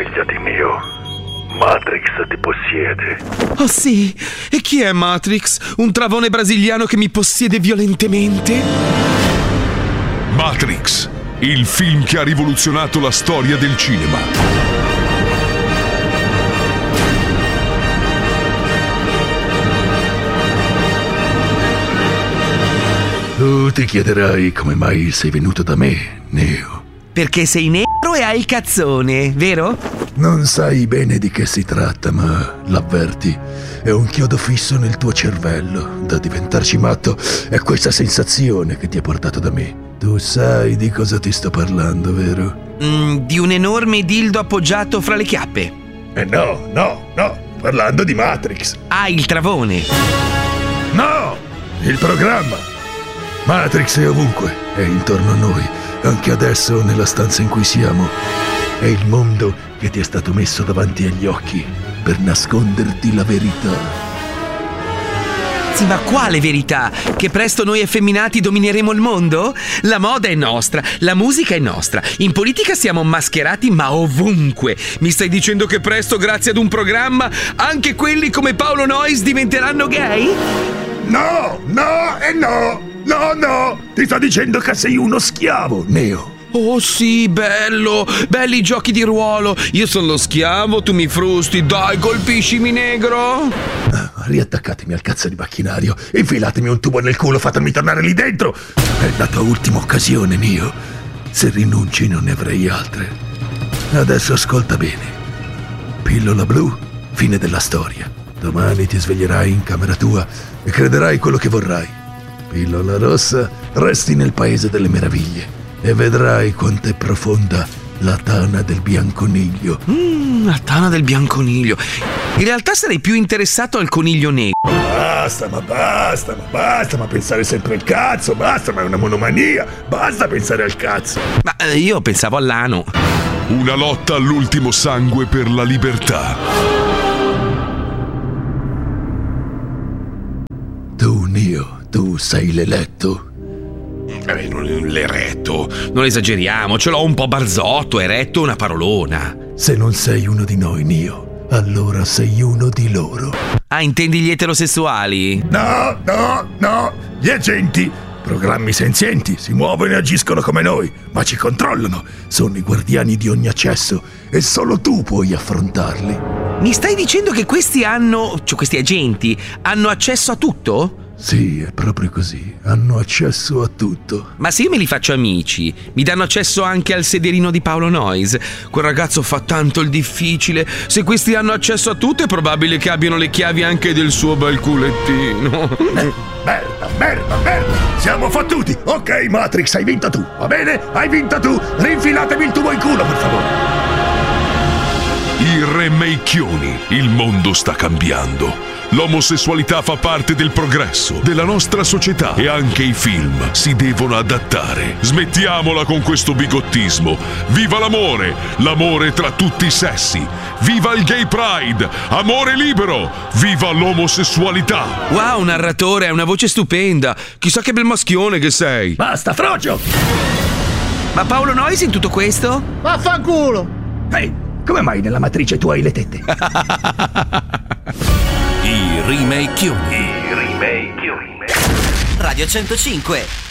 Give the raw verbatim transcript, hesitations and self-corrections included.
Svegliati, Neo. Matrix ti possiede. Oh sì? E chi è Matrix? Un travone brasiliano che mi possiede violentemente? Matrix, il film che ha rivoluzionato la storia del cinema. Tu ti chiederai come mai sei venuto da me, Neo. Perché sei nero e hai il cazzone, vero? Non sai bene di che si tratta, ma l'avverti. È un chiodo fisso nel tuo cervello. Da diventarci matto è questa sensazione che ti ha portato da me. Tu sai di cosa ti sto parlando, vero? Mm, di un enorme dildo appoggiato fra le chiappe. Eh no, no, no. Parlando di Matrix. Ah, il travone. No! Il programma. Matrix è ovunque, è intorno a noi. Anche adesso, nella stanza in cui siamo. È il mondo che ti è stato messo davanti agli occhi per nasconderti la verità. Sì, ma quale verità? Che presto noi effeminati domineremo il mondo? La moda è nostra, la musica è nostra. In politica siamo mascherati, ma ovunque. Mi stai dicendo che presto, grazie ad un programma, anche quelli come Paolo Noyes diventeranno gay? No, no e no! No, no! Ti sto dicendo che sei uno schiavo, Neo. Oh sì, bello! Belli giochi di ruolo! Io sono lo schiavo, tu mi frusti, dai, colpiscimi, negro! Ah, riattaccatemi al cazzo di macchinario, infilatemi un tubo nel culo, fatemi tornare lì dentro! È la tua ultima occasione, Neo. Se rinunci non ne avrei altre. Adesso ascolta bene. Pillola blu, fine della storia. Domani ti sveglierai in camera tua e crederai quello che vorrai. Pillola rossa, resti nel paese delle meraviglie e vedrai quanto è profonda la tana del bianconiglio. Mmm, la tana del bianconiglio. In realtà sarei più interessato al coniglio nero. Basta, ma basta, ma basta, ma pensare sempre al cazzo, basta, ma è una monomania, basta pensare al cazzo. Ma eh, io pensavo all'ano. Una lotta all'ultimo sangue per la libertà. Tu, Neo, tu sei l'eletto. Eh, non l'eretto, non esageriamo, ce l'ho un po' barzotto, eretto è una parolona. Se non sei uno di noi, Neo, allora sei uno di loro. Ah, intendi gli eterosessuali? No, no, no, gli agenti, programmi senzienti, si muovono e agiscono come noi, ma ci controllano, sono i guardiani di ogni accesso e solo tu puoi affrontarli. Mi stai dicendo che questi hanno, cioè questi agenti, hanno accesso a tutto? Sì, è proprio così. Hanno accesso a tutto. Ma se io me li faccio amici, mi danno accesso anche al sederino di Paolo Noyes. Quel ragazzo fa tanto il difficile. Se questi hanno accesso a tutto, è probabile che abbiano le chiavi anche del suo bel culettino. Eh, merda, merda, merda. Siamo fottuti. Ok, Matrix, hai vinto tu. Va bene? Hai vinto tu. Rinfilatemi il tubo in culo, per favore. I remake-ioni. Il mondo sta cambiando. L'omosessualità fa parte del progresso della nostra società e anche i film si devono adattare. Smettiamola con questo bigottismo. Viva l'amore, l'amore tra tutti i sessi. Viva il gay pride, amore libero. Viva l'omosessualità. Wow, narratore, hai una voce stupenda. Chissà che bel maschione che sei. Basta, frocio. Ma Paolo Noyes in tutto questo? Vaffanculo. Ehi, hey, come mai nella matrice tu hai le tette? I remake-ioni. I remake-ioni. Radio centocinque.